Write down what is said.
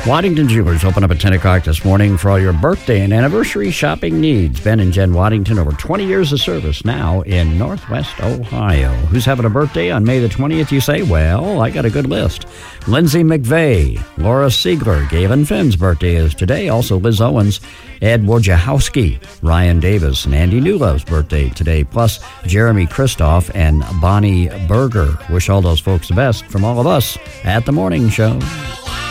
Waddington Jewelers open up at 10 o'clock this morning for all your birthday and anniversary shopping needs. Ben and Jen Waddington, over 20 years of service now in Northwest Ohio. Who's having a birthday on May the 20th, you say? Well, I got a good list. Lindsay McVeigh, Laura Siegler, Galen Finn's birthday is today. Also Liz Owens, Ed Wojciechowski, Ryan Davis, and Andy Newlove's birthday today. Plus Jeremy Kristoff and Bonnie Berger. Wish all those folks the best from all of us at The Morning Show.